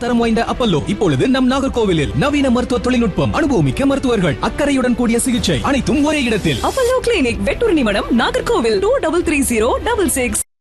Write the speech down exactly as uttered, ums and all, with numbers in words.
தரம் வாய்ந்த அப்பல்லோ இப்பொழுது நம் நாகர்கோவிலில் நவீன மருத்துவ தொழில்நுட்பம், அனுபவமிக்க மருத்துவர்கள், அக்கறையுடன் கூடிய சிகிச்சை, அனைத்தும் ஒரே இடத்தில். அப்பல்லோ கிளினிக், வெட்டூர் நிமிடம், Nagercoil. Two double three zero double six.